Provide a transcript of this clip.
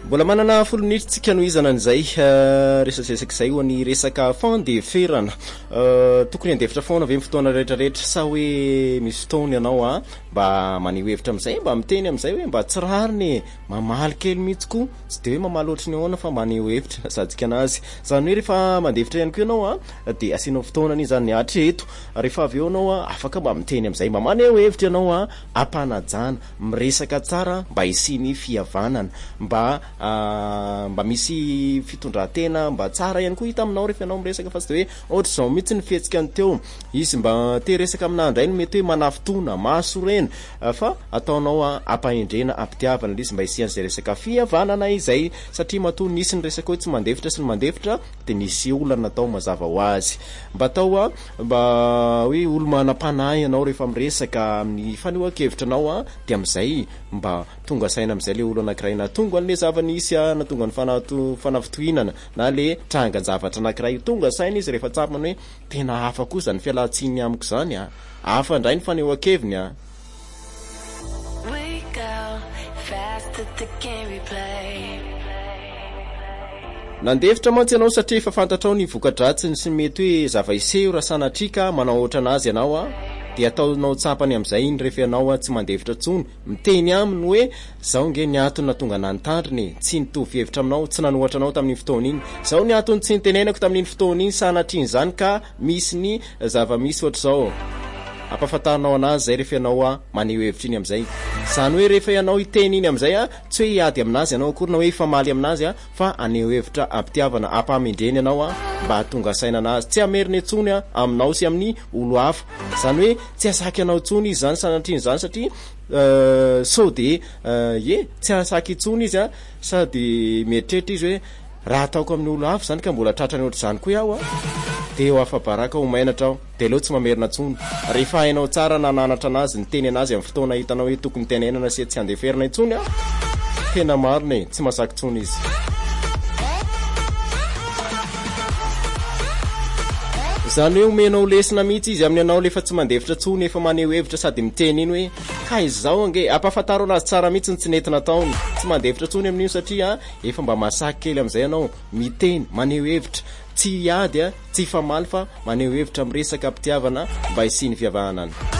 Mbola manana 10 minutes tsika no izana an'izay resasesaky zay ho ny resaka fandeferana tokony andefitra foana ave fotoana rehetrarehetra sa hoe misy fotoana ianao mba maneho hevitra am'izay mba miteny am'izay hoe mba tsy rariny mamaly kely mihitsy ko tsy de hoe mamaly ohatry ny ahoana fa maneho hevitra sadzika anazy zany hoe rehefa mandefitra ihany koa ianao de asianao fotoana ny zany hatreto rehefa avy eo anao afaka mba miteny am'izay mba maneho hevitra ianao ampanajana miresaka tsara mba isiny fihavanana mba misy fitondratena mba tsara ihany koa hita aminao rehefa ianao miresaka fa tsy de hoe ohatra zao mihitsy ny fihetsika ny teo izy mba te resaka aminandray ny mety hoe manafotona mahasorena fa ataonao ampahendrena ampitiavana izy mba isian'izay resaka fihavanana izay satria matoa nisy ny resaka hoe tsy mandefitra sy ny mandefitra de nisy olana natao mazava ho azy mba atao mba hoe olo manam-panahy ianao rehefa miresaka amin'ny fanehoan-kevitra anao de am'izay mba tonga saina am'izay le olo anankiray na tonga le zava-nisy na tonga ny fanafitohinana na le trangan-javatra anankiray tonga saina izy rehefa tsapany hoe tena hafa kosa ny fialatsiny amiko zany hafa indray ny fanehoan-keviny nandefitra mantsy ianao satria efa fantatrao ny vokadratsiny sy mety hoe zava-iseho raha sanatrika manao ohatra anazy ianao de ataonao tsapany am'izay iny rehefa ianao tsy mandefitra tsony miteny aminy hoe zao nge ny atony natonga nantandriny tsy nitovy hevitra aminao tsy nanohatra anao tamin'ny fotoana iny zao ny atony tsy nitenenako tamin'ny fotoana iny sanatriny zany ka misy ny zava-misy ohatra zao ampafantarinao anazy zay rehefa ianao maneho hevitra iny am'izay zany hoe rehefa ianao iteny iny am'izay tsy hoe hiady aminazy ianao akory na hoe famaly aminazy fa aneho hevitra ampitiavana ampamendreny ianao mba hatonga saina anazy tsy ameriny etsony aminao sy amin'ny olo hafa zany hoe tsy asaky ianao tsony izy zany sanatriny zany satria so de tsy asaky itsony izy sady mieritreritra izy hoe raha ataoko amin'ny olo hafa zany ka mbola tratrany ohatra zany koa iaho de eo afa-baraka ho mainatra aho de leo tsy mamerina tsony rehefa hainao tsara nananatra anazy niteny anazy amin'ny fotoana hitanao hoe tokony tenenana sy tsy andeferina itsony tena marina tsy masaky tsony izy zany hoe omenao lesina mihitsy izy amin'ny anao lefa tsy mandefitra tsony efa maneho hevitra sady miteny iny hoe ka izao ange ampafantaro anazy tsara mihitsy tsy nentina taony tsy mandefitra tsony amin'io satria efa mba masaky kely am'izay ianao miteny maneho hevitra tsy hiady tsy famaly fa maneho hevitra miresaka ampitiavana mba isiny fihavanana